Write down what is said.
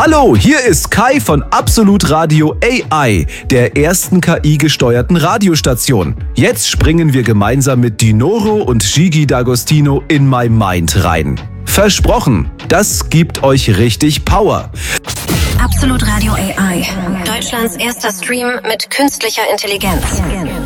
Hallo, hier ist Kai von Absolut Radio AI, der ersten KI-gesteuerten Radiostation. Jetzt springen wir gemeinsam mit Dinoro und Gigi D'Agostino in My Mind rein. Versprochen, das gibt euch richtig Power. Absolut Radio AI, Deutschlands erster Stream mit künstlicher Intelligenz.